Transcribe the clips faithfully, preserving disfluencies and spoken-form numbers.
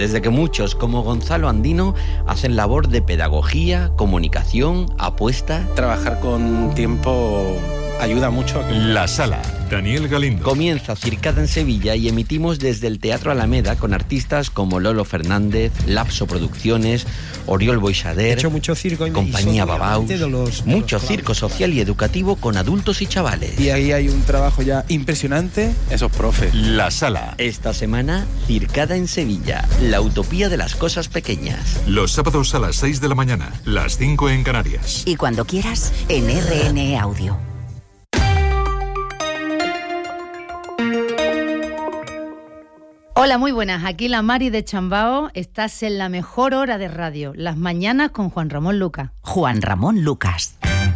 desde que muchos, como Gonzalo Andino, hacen labor de pedagogía, comunicación, apuesta. Trabajar con tiempo ayuda mucho a que... La Sala, Daniel Galindo. Comienza Circada en Sevilla y emitimos desde el Teatro Alameda con artistas como Lolo Fernández, Lapso Producciones, Oriol Boixader, He hecho mucho circo y Compañía y Babaus, de los, de mucho los circo social y educativo con adultos y chavales. Y ahí hay un trabajo ya impresionante. Esos profes. La Sala. Esta semana, Circada en Sevilla, la utopía de las cosas pequeñas. Los sábados a las seis de la mañana, las cinco en Canarias. Y cuando quieras, en R N Audio. Hola, muy buenas. Aquí la Mari de Chambao. Estás en la mejor hora de radio, las mañanas con Juan Ramón Lucas. Juan Ramón Lucas.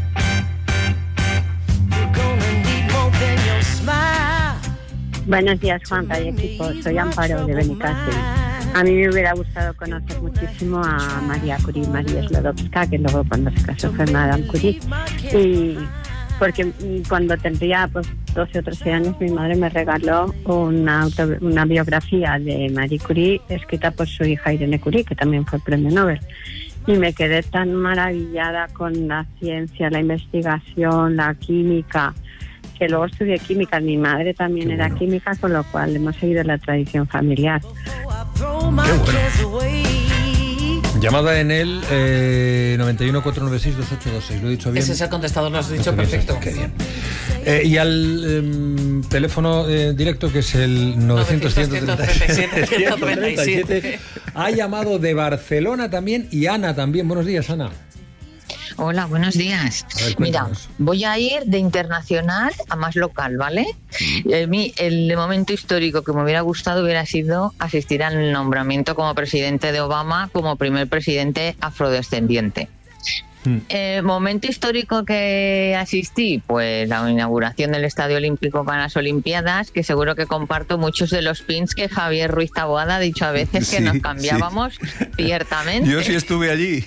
Buenos días, Juanpa y equipo. Soy Amparo de Benicàssim. A mí me hubiera gustado conocer muchísimo a María Curie, María Sklodowska, que luego cuando se casó fue Madame Curie. Y porque cuando tendría pues doce o trece años, mi madre me regaló una, auto, una biografía de Marie Curie escrita por su hija Irene Curie, que también fue premio Nobel. Y me quedé tan maravillada con la ciencia, la investigación, la química, que luego estudié química. Mi madre también Qué era bueno. química, con lo cual hemos seguido la tradición familiar. Qué bueno. Llamada en el eh, noventa y uno, cuatrocientos noventa y seis, veintiocho veintiséis. Lo he dicho bien. Ese es el contestador, lo has dicho Lo he perfecto. Qué bien. Eh, y al eh, teléfono eh, directo, que es el novecientos, ciento treinta y siete, ciento treinta y siete. Ha llamado de Barcelona también, y Ana también. Buenos días, Ana. Hola, buenos días. A ver, Mira, cuéntanos. voy a ir de internacional a más local, ¿vale? El, mi- el momento histórico que me hubiera gustado hubiera sido asistir al nombramiento como presidente de Obama como primer presidente afrodescendiente. Hmm. El momento histórico que asistí, pues la inauguración del Estadio Olímpico para las Olimpiadas, que seguro que comparto muchos de los pins que Javier Ruiz Taboada ha dicho a veces que Sí, nos cambiábamos ciertamente. Yo sí estuve allí.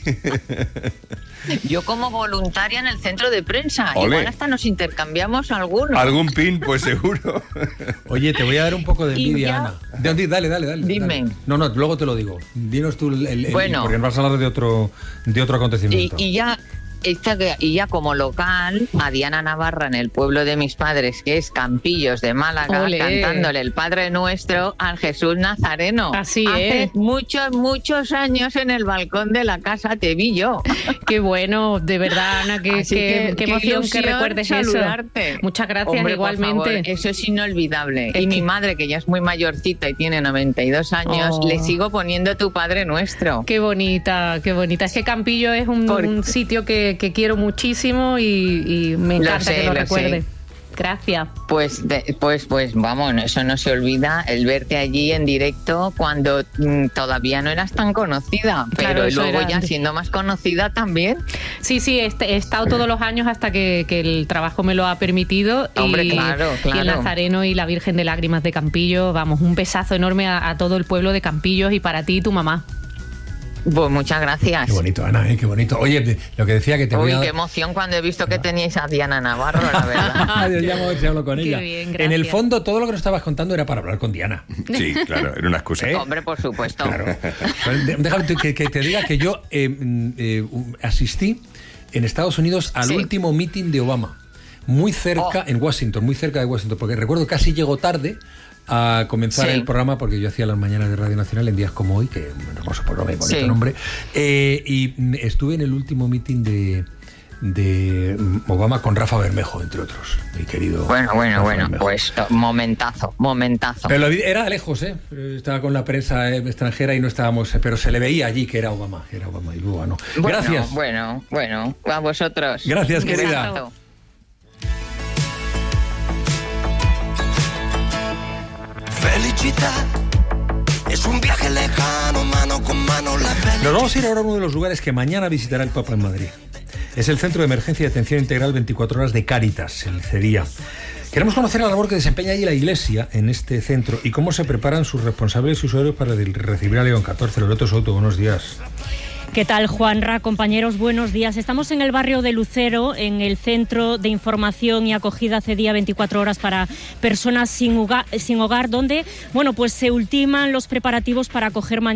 Yo como voluntaria en el centro de prensa, Ole. igual hasta nos intercambiamos algunos. Algún pin, pues seguro. Oye, te voy a dar un poco de Y envidia, ya- Ana. De- di- Dale, dale, dale. Dime. dale. No, no, luego te lo digo. Dinos tú el, el- el- Bueno. porque nos vas a hablar de otro, de otro Y, acontecimiento. y ya esta que- y ya como local, a Diana Navarra en el pueblo de mis padres, que es Campillos de Málaga, Olé. cantándole el Padre Nuestro al Jesús Nazareno. Así Hace es. muchos, muchos años en el balcón de la casa te vi yo. Qué bueno, de verdad, Ana, qué, Así qué- que, qué qué emoción que ilusión recuerdes eso. saludarte. Muchas gracias, Hombre, por igualmente. favor, eso es inolvidable. Es y mi que- madre, que ya es muy mayorcita y tiene noventa y dos años, Oh. le sigo poniendo tu Padre Nuestro. Qué bonita, qué bonita. Es que Campillo es un, Por- un sitio que, que quiero muchísimo y, y me Lo encanta sé, que lo lo recuerde. sé. Gracias. Pues, de- pues, pues vamos, eso no se olvida, el verte allí en directo cuando mm, todavía no eras tan conocida, Claro, pero eso luego era ya antes. siendo más conocida también. Sí, sí, he, est- he estado todos los años hasta que, que el trabajo me lo ha permitido. Hombre, y, claro, y el claro. Nazareno y la Virgen de Lágrimas de Campillo, vamos, un besazo enorme a, a todo el pueblo de Campillos y para ti y tu mamá. Pues muchas gracias. Qué bonito, Ana, ¿eh? Qué bonito. Oye, de- lo que decía que te voy Uy, a... qué emoción cuando he visto que teníais a Diana Navarro, la verdad. Ah, yo llamo a ver si hablo con Qué ella. bien, en el gracias. fondo, todo lo que nos estabas contando era para hablar con Diana. Sí, claro, era una excusa. ¿Eh? Hombre, por supuesto. Claro. De- Déjame que, que te diga que yo eh, mm, eh, asistí en Estados Unidos al Sí. último meeting de Obama, muy cerca, Oh. en Washington, muy cerca de Washington, porque recuerdo casi llegó tarde a comenzar Sí. el programa, porque yo hacía las mañanas de Radio Nacional en días como hoy, que un hermoso programa y bonito Sí. nombre, eh, y mm, estuve en el último meeting de, de mm, Obama con Rafa Bermejo, entre otros, mi querido Bueno, bueno, Rafa bueno, Bermejo. pues eh, momentazo, momentazo. Pero lo vi- era lejos, ¿eh? Estaba con la prensa eh, extranjera y no estábamos, eh, pero se le veía allí que era Obama, era Obama y luego no. Bueno, Gracias. Bueno, bueno, a vosotros. Gracias, Un querida. besazo. Felicidad es un viaje lejano, mano con mano la felicidad. Nos vamos a ir ahora a uno de los lugares que mañana visitará el Papa en Madrid. Es el Centro de Emergencia y Atención Integral veinticuatro horas de Cáritas, el CEDIA. Queremos conocer la labor que desempeña allí la Iglesia en este centro y cómo se preparan sus responsables y usuarios para recibir a León catorce. Loreto Soto, buenos días. ¿Qué tal, Juanra? Compañeros, buenos días. Estamos en el barrio de Lucero, en el Centro de Información y Acogida CEDIA veinticuatro horas para personas sin hogar, sin hogar donde, bueno, pues se ultiman los preparativos para acoger mañana